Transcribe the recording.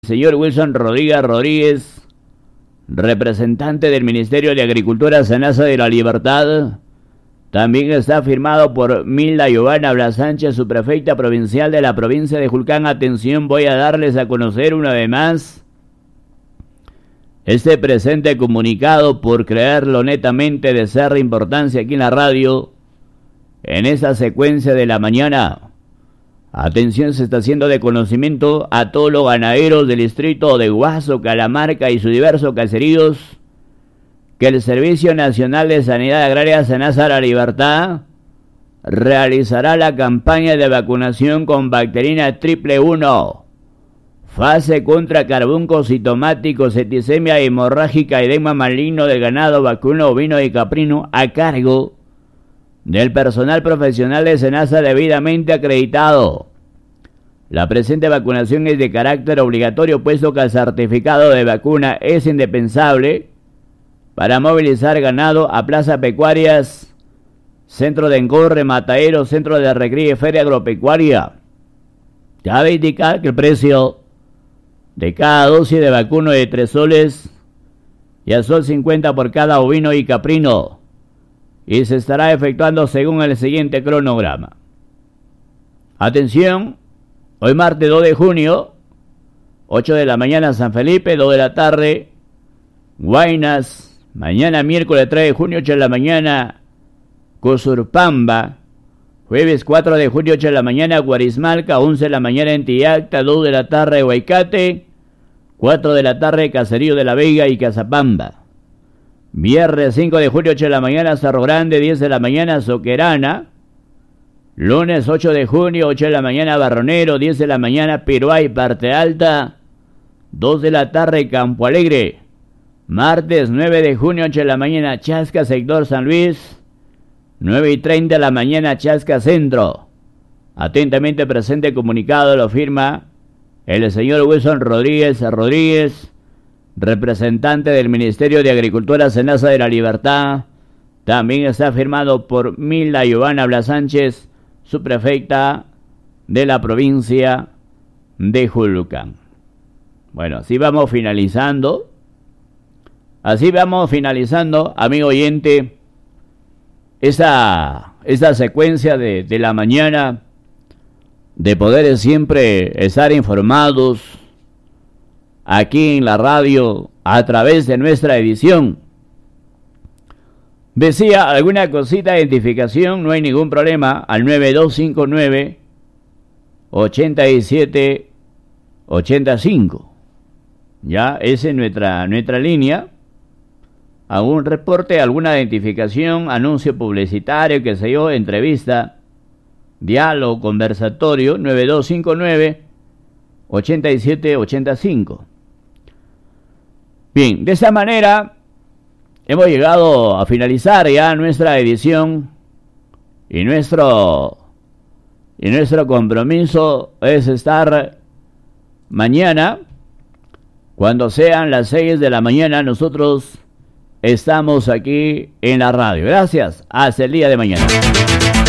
Señor Wilson Rodríguez, representante del Ministerio de Agricultura Senasa de la Libertad. También está firmado por Milda Giovanna Blas Sánchez, subprefecta provincial de la provincia de Julcán. Atención, voy a darles a conocer una vez más este presente comunicado, por creerlo netamente de ser de importancia aquí en la radio, en esta secuencia de la mañana. Atención, se está haciendo de conocimiento a todos los ganaderos del distrito de Huaso, Calamarca y sus diversos caseríos que el Servicio Nacional de Sanidad Agraria Senasa La Libertad realizará la campaña de vacunación con bacterina triple 1, fase contra carbunco citomático, septicemia hemorrágica, edema maligno del ganado vacuno, ovino y caprino, a cargo del personal profesional de Senasa debidamente acreditado. La presente vacunación es de carácter obligatorio, puesto que el certificado de vacuna es indispensable para movilizar ganado a plazas pecuarias, centro de engorre, matadero, centro de recría y feria agropecuaria. Cabe indicar que el precio de cada dosis de vacuna es de 3 soles y a sol 50 por cada ovino y caprino, y se estará efectuando según el siguiente cronograma. Atención, hoy martes 2 de junio, 8 de la mañana San Felipe, 2 de la tarde Guaynas. Mañana miércoles 3 de junio, 8 de la mañana Cosurpamba. Jueves 4 de junio, 8 de la mañana Guarismalca, 11 de la mañana Antillacta, 2 de la tarde Huaycate, 4 de la tarde Caserío de la Vega y Cazapamba. Viernes 5 de julio, 8 de la mañana Cerro Grande, 10 de la mañana Soquerana. Lunes 8 de junio, 8 de la mañana Barronero, 10 de la mañana Piruay, Parte Alta, 2 de la tarde Campo Alegre. Martes 9 de junio, 8 de la mañana Chasca, sector San Luis, 9:30 de la mañana Chasca Centro. Atentamente presente comunicado lo firma el señor Wilson Rodríguez, representante del Ministerio de Agricultura Senasa de la Libertad. También está firmado por Milda Giovanna Blas Sánchez, subprefecta de la provincia de Julcán. Bueno, así vamos finalizando, amigo oyente, esta secuencia de la mañana, de poder siempre estar informados aquí en la radio a través de nuestra edición. Decía alguna cosita de identificación, no hay ningún problema, al 9259-8785. Ya, esa es nuestra línea. Algún reporte, alguna identificación, anuncio publicitario, qué sé yo, entrevista, diálogo, conversatorio, 9259-8785. Bien, de esta manera hemos llegado a finalizar ya nuestra edición, y nuestro compromiso es estar mañana, cuando sean las 6 de la mañana, nosotros estamos aquí en la radio. Gracias, hasta el día de mañana.